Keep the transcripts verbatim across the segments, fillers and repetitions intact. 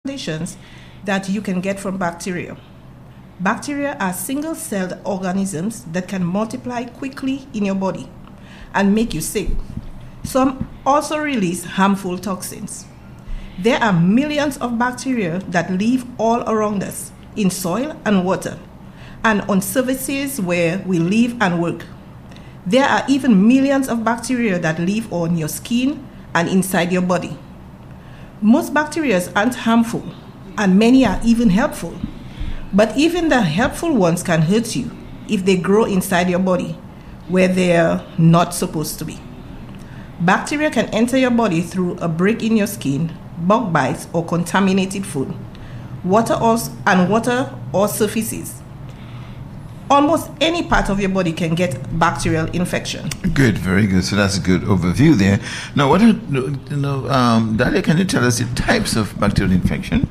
conditions that you can get from bacteria. Bacteria are single-celled organisms that can multiply quickly in your body and make you sick. Some also release harmful toxins. There are millions of bacteria that live all around us, in soil and water, and on surfaces where we live and work. There are even millions of bacteria that live on your skin and inside your body. Most bacteria aren't harmful, and many are even helpful. But even the helpful ones can hurt you if they grow inside your body, where they're not supposed to be. Bacteria can enter your body through a break in your skin, bug bites, or contaminated food, water or, and water or surfaces. Almost any part of your body can get bacterial infection. Good, very good. So that's a good overview there. Now, what are, you know, um, Dahlia, can you tell us the types of bacterial infection?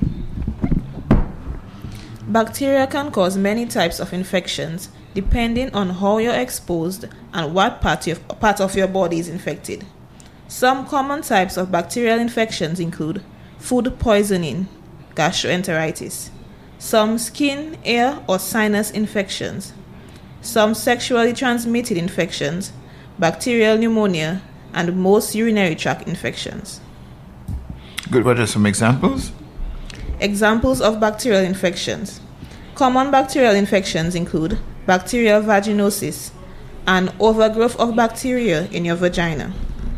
Bacteria can cause many types of infections depending on how you're exposed and what part of, part of your body is infected. Some common types of bacterial infections include food poisoning, gastroenteritis, some skin, ear, or sinus infections, some sexually transmitted infections, bacterial pneumonia, and most urinary tract infections. Good. What are some examples? Examples of bacterial infections. Common bacterial infections include bacterial vaginosis, an overgrowth of bacteria in your vagina,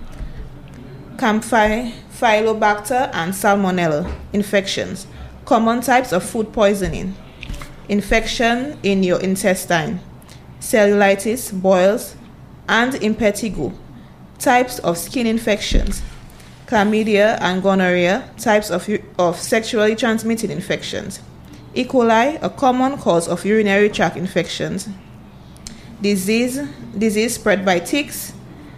Campylobacter and Salmonella infections, common types of food poisoning, infection in your intestine, cellulitis, boils, and impetigo, types of skin infections, chlamydia and gonorrhea, types of, of sexually transmitted infections, E. coli, a common cause of urinary tract infections, disease, disease spread by ticks,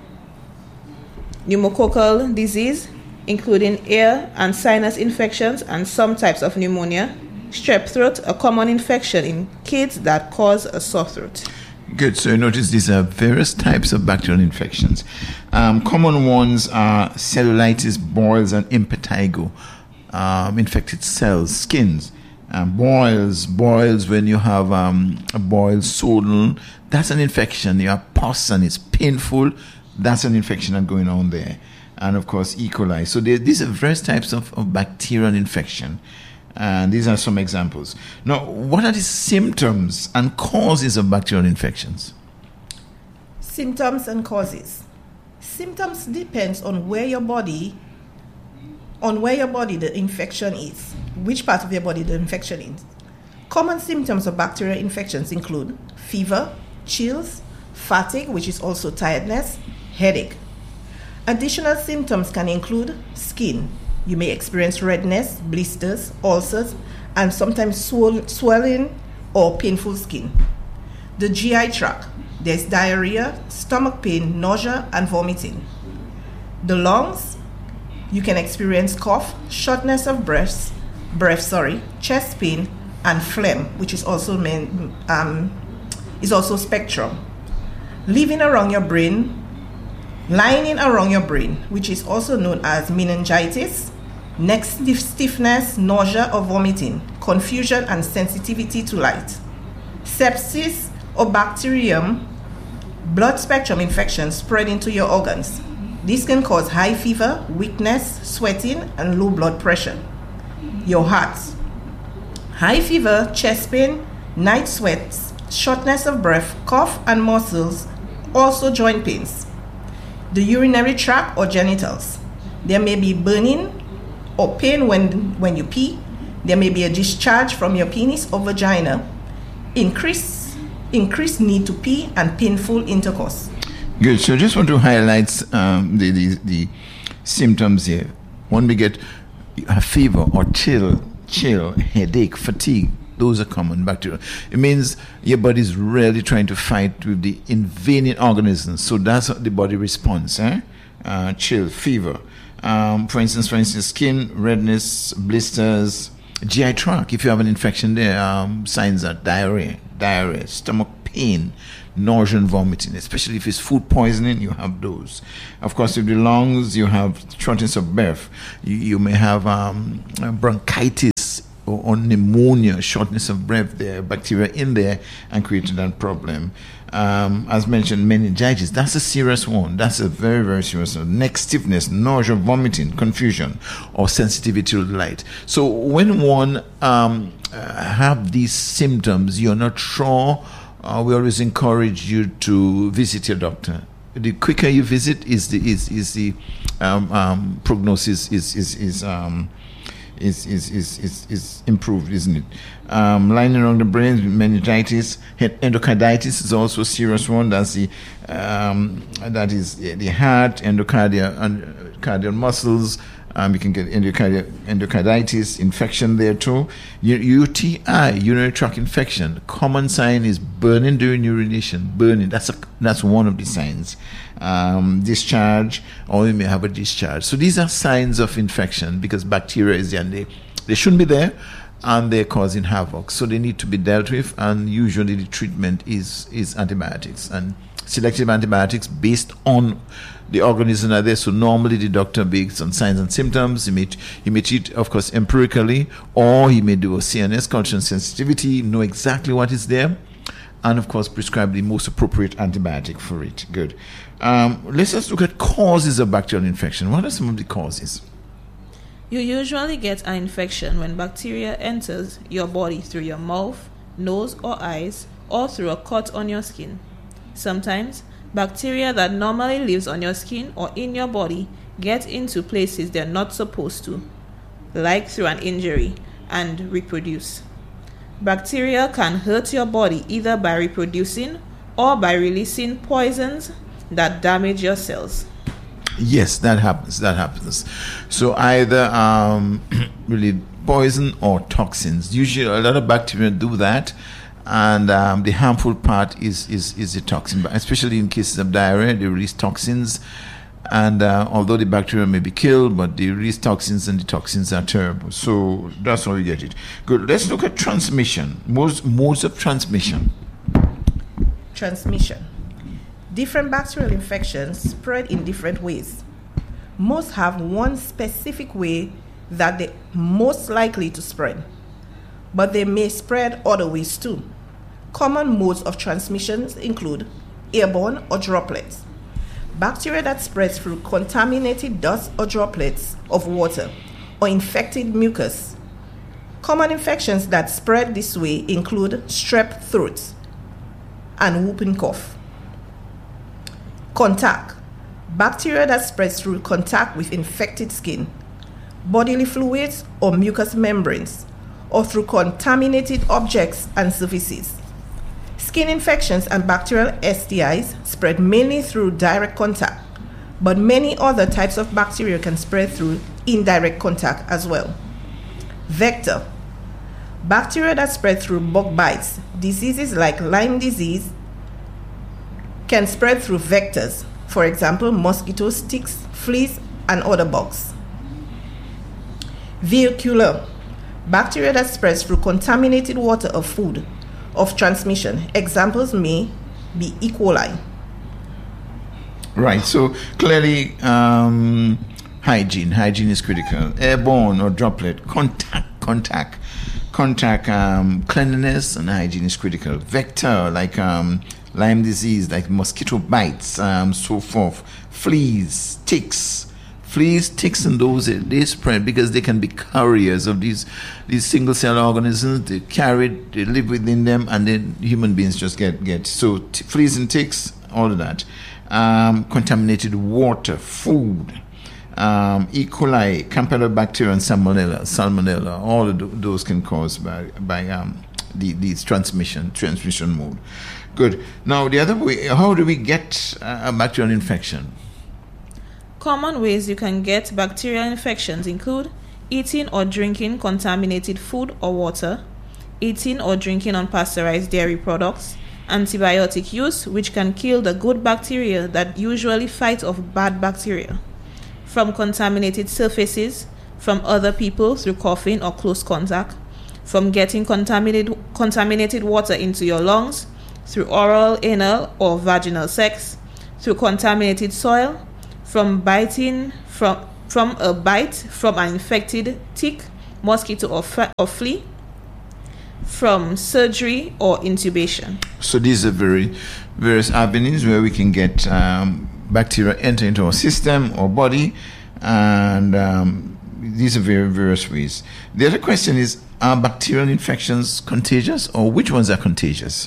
pneumococcal disease, including ear and sinus infections and some types of pneumonia, strep throat, a common infection in kids that cause a sore throat. Good. So you notice these are various types of bacterial infections. Um, common ones are cellulitis, boils, and impetigo, um, infected cells, skins. Um, boils, boils when you have um, a boil swollen, that's an infection. You have pus and it's painful, that's an infection that's going on there. And of course, E. coli. So there, these are various types of, of bacterial infection. And these are some examples. Now, what are the symptoms and causes of bacterial infections? Symptoms and causes. Symptoms depends on where your body, on where your body the infection is, which part of your body the infection is. Common symptoms of bacterial infections include fever, chills, fatigue, which is also tiredness, headache. Additional symptoms can include skin. You may experience redness, blisters, ulcers, and sometimes swell- swelling or painful skin. The G I tract. There's diarrhea, stomach pain, nausea, and vomiting. The lungs. You can experience cough, shortness of breath, breath, sorry, chest pain, and phlegm, which is also main, um, is also spectrum. Living around your brain. Lining around your brain, which is also known as meningitis, neck stiff stiffness, nausea or vomiting, confusion and sensitivity to light. Sepsis or bacterium, blood spectrum infection spread into your organs. This can cause high fever, weakness, sweating, and low blood pressure. Your heart. High fever, chest pain, night sweats, shortness of breath, cough, and muscles, also joint pains. The urinary tract or genitals. There may be burning or pain when, when you pee. There may be a discharge from your penis or vagina. Increase, increased need to pee and painful intercourse. Good. So I just want to highlight um, the, the, the symptoms here. When we get a fever or chill, chill, headache, fatigue, those are common bacteria. It means your body is really trying to fight with the invading organisms. So that's the body response. Eh? Uh, chill, fever. Um, for instance, for instance, skin redness, blisters, G I tract. If you have an infection there, um, signs are diarrhea, diarrhea, stomach pain, nausea and vomiting. Especially if it's food poisoning, you have those. Of course, with the lungs, you have shortness of breath. You, you may have um, bronchitis. or, or pneumonia, shortness of breath, there are bacteria in there and creating that problem. Um, as mentioned, meningitis, that's a serious one. That's a very, very serious one. Neck stiffness, nausea, vomiting, confusion, or sensitivity to light. So when one um, uh, have these symptoms, you're not sure, uh, we always encourage you to visit your doctor. The quicker you visit, is the is is the um, um, prognosis is is is um, is, is is is is improved, isn't it? Um, lining around the brain, meningitis, endocarditis is also a serious one. That's the um, that is the heart, endocardial, and cardiac muscles. Um, you can get endocardi- endocarditis infection there too. U- U T I, urinary tract infection. Common sign is burning during urination. Burning. That's a, that's one of the signs. Um, discharge, or you may have a discharge. So these are signs of infection because bacteria is there and they, they shouldn't be there, and they're causing havoc. So they need to be dealt with, and usually the treatment is is antibiotics and selective antibiotics based on the organism are there. So normally the doctor based on signs and symptoms. He may he may treat, of course, empirically, or he may do a C N S, culture and sensitivity, know exactly what is there, and of course prescribe the most appropriate antibiotic for it. Good. Um, let's just look at causes of bacterial infection. What are some of the causes? You usually get an infection when bacteria enters your body through your mouth, nose, or eyes, or through a cut on your skin. Sometimes, bacteria that normally lives on your skin or in your body get into places they're not supposed to, like through an injury, and reproduce. Bacteria can hurt your body either by reproducing or by releasing poisons that damage your cells. Yes, that happens. That happens. So either um, really poison or toxins. Usually, a lot of bacteria do that, and um, the harmful part is is is the toxin. But especially in cases of diarrhea, they release toxins, and uh, although the bacteria may be killed, but they release toxins, and the toxins are terrible. So that's how you get it. Good. Let's look at transmission. Modes modes of transmission. Transmission. Different bacterial infections spread in different ways. Most have one specific way that they're most likely to spread, but they may spread other ways too. Common modes of transmissions include airborne or droplets. Bacteria that spreads through contaminated dust or droplets of water or infected mucus. Common infections that spread this way include strep throat and whooping cough. Contact. Bacteria that spreads through contact with infected skin, bodily fluids or mucous membranes, or through contaminated objects and surfaces. Skin infections and bacterial S T Is spread mainly through direct contact, but many other types of bacteria can spread through indirect contact as well. Vector. Bacteria that spread through bug bites, diseases like Lyme disease, can spread through vectors, for example, mosquitoes, ticks, fleas, and other bugs. Vehicular. Bacteria that spreads through contaminated water or food of transmission. Examples may be E. coli. Right, so clearly um, hygiene. Hygiene is critical. Airborne or droplet, contact, contact. Contact, um, cleanliness and hygiene is critical. Vector, like um, Lyme disease, like mosquito bites, um, so forth. Fleas, ticks. Fleas, ticks, and those, they spread because they can be carriers of these these single cell organisms. They carry it, they live within them, and then human beings just get get so t- fleas and ticks, all of that. Um, contaminated water, food, um, E. coli, Campylobacter, and salmonella, salmonella. All of th- those can cause by by um, the these transmission transmission mode. Good. Now the other way, how do we get a bacterial infection? Common ways you can get bacterial infections include eating or drinking contaminated food or water, eating or drinking unpasteurized dairy products, antibiotic use, which can kill the good bacteria that usually fight off bad bacteria, from contaminated surfaces, from other people through coughing or close contact, from getting contaminated contaminated water into your lungs, through oral, anal, or vaginal sex, through contaminated soil, from biting from from a bite from an infected tick mosquito or, fa- or flea, from surgery or intubation. So these are very various avenues where we can get um, bacteria enter into our system or body, and um, these are very various ways. The other question is, are bacterial infections contagious, or which ones are contagious?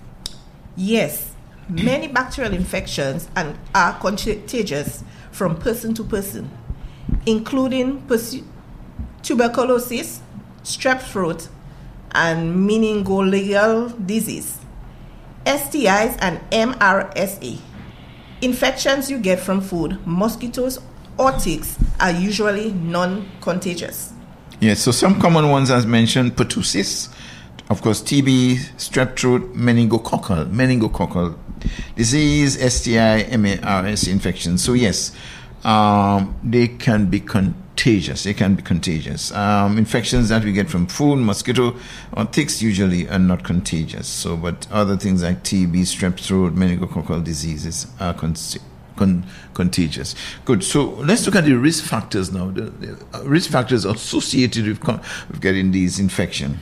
Yes, many bacterial infections and are contagious from person to person, including persu- tuberculosis, strep throat, and meningococcal disease, S T Is, and M R S A. Infections you get from food, mosquitoes, or ticks are usually non-contagious. Yes, so some common ones as mentioned, pertussis, of course, T B, strep throat, meningococcal, meningococcal disease, S T I, M A R S infection. So yes, um, they can be contagious. They can be contagious. Um, infections that we get from food, mosquito, or ticks usually are not contagious. So, but other things like T B, strep throat, meningococcal diseases are contagious. Con- contagious. Good. So let's look at the risk factors now. The, the risk factors associated with, con- with getting these infections.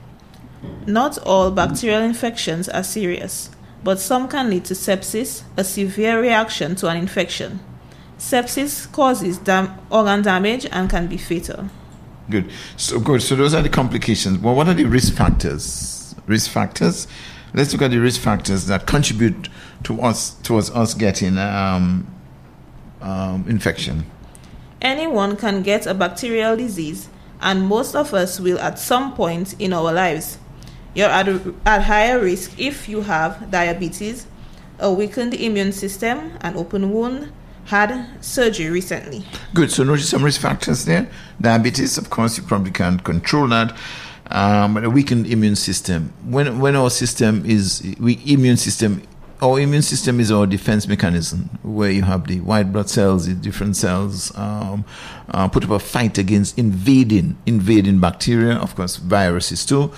Not all bacterial infections are serious, but some can lead to sepsis, a severe reaction to an infection. Sepsis causes dam- organ damage and can be fatal. Good. So good. So those are the complications. Well, what are the risk factors? Risk factors. Let's look at the risk factors that contribute to us towards us getting um, um, infection. Anyone can get a bacterial disease, and most of us will at some point in our lives. You're at, a, at higher risk if you have diabetes, a weakened immune system, an open wound, had surgery recently. Good. So notice some risk factors there. Diabetes, of course, you probably can't control that. Um, but a weakened immune system. When when our system is we immune system, our immune system is our defense mechanism, where you have the white blood cells, the different cells, um, uh, put up a fight against invading invading bacteria, of course, viruses too.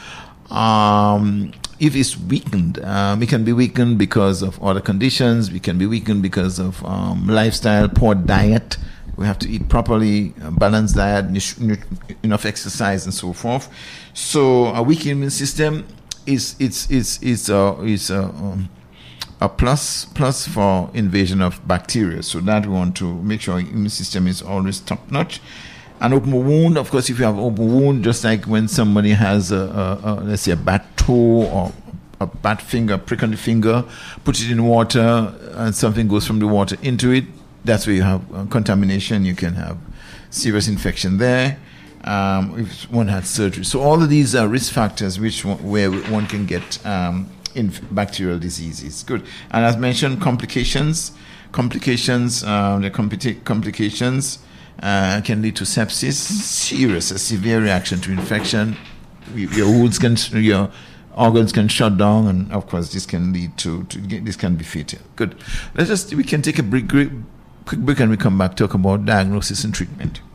Um, if it's weakened, um, it can be weakened because of other conditions. We can be weakened because of um, lifestyle, poor diet. We have to eat properly, a balanced diet, enough exercise, and so forth. So a weak immune system is it's it's it's a is a, um, a plus plus for invasion of bacteria. So that we want to make sure our immune system is always top notch. An open wound, of course, if you have open wound, just like when somebody has a, a, a let's say a bad toe or a bad finger, prick on the finger, put it in water, and something goes from the water into it. That's where you have uh, contamination. You can have serious infection there um, if one had surgery. So all of these are risk factors which one, where one can get um, inf- bacterial diseases. Good. And as mentioned, complications. Complications. Um, the compli- complications uh, can lead to sepsis, serious, a severe reaction to infection. Your wounds can, your organs can shut down, and of course, this can lead to, to this can be fatal. Good. Let's just we can take a break. Quick break and we come back, talk about diagnosis and treatment.